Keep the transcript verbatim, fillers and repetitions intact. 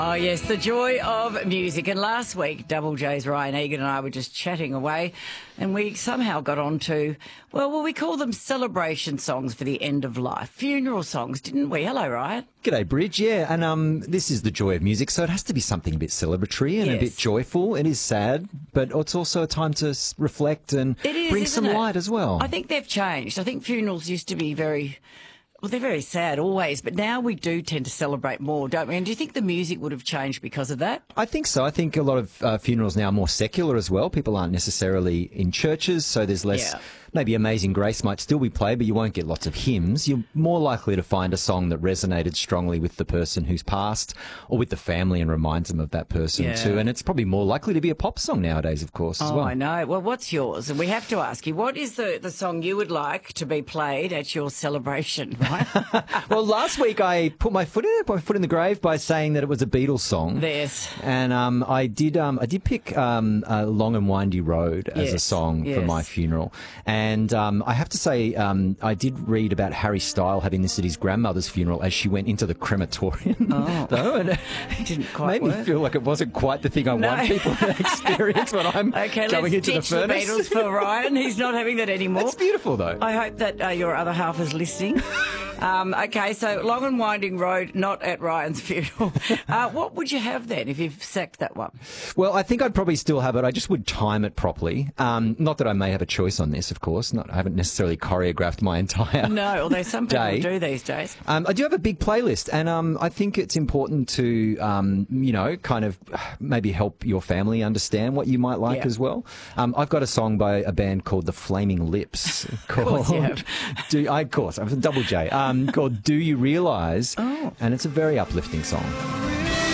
Oh, yes, the joy of music. And last week, Double J's Ryan Egan and I were just chatting away, and we somehow got on to, well, well, we call them celebration songs for the end of life. Funeral songs, didn't we? Hello, Ryan. G'day, Bridge. Yeah, and um, this is the joy of music, so it has to be something a bit celebratory and Yes. a bit joyful. It is sad, but it's also a time to s- reflect and It is, bring isn't some it? light as well. I think they've changed. I think funerals used to be very... Well, they're very sad always, but now we do tend to celebrate more, don't we? And do you think the music would have changed because of that? I think so. I think a lot of uh, funerals now are more secular as well. People aren't necessarily in churches, so there's less... Yeah. Maybe Amazing Grace might still be played, but you won't get lots of hymns. You're more likely to find a song that resonated strongly with the person who's passed or with the family and reminds them of that person Yeah. too. And it's probably more likely to be a pop song nowadays, of course, as Oh, well. I know. Well, what's yours? And we have to ask you, what is the, the song you would like to be played at your celebration, right? Well, last week I put my foot in it, my foot in the grave by saying that it was a Beatles song. Yes. And um, I did um, I did pick um, a Long and Windy Road as a Yes, song for yes. my funeral. And um, I have to say, um, I did read about Harry Styles having this at his grandmother's funeral as she went into the crematorium. Oh. Though, and it Didn't quite made me work. feel like it wasn't quite the thing I No. want people to experience when I'm Okay, going let's into the ditch the, furnace. Beatles for Ryan. He's not having that anymore. It's beautiful, though. I hope that uh, your other half is listening. Um, okay, so Long and Winding Road, not at Ryan's funeral. Uh, what would you have then if you've sacked that one? Well, I think I'd probably still have it. I just would time it properly. Um, not that I may have a choice on this, of course. Not, I haven't necessarily choreographed my entire No, although some people day. do these days. Um, I do have a big playlist, and um, I think it's important to, um, you know, kind of maybe help your family understand what you might like Yeah. as well. Um, I've got a song by a band called The Flaming Lips called, course you have. do, I, of course, I'm Double J, um, called Do You Realise? Oh. And it's a very uplifting song.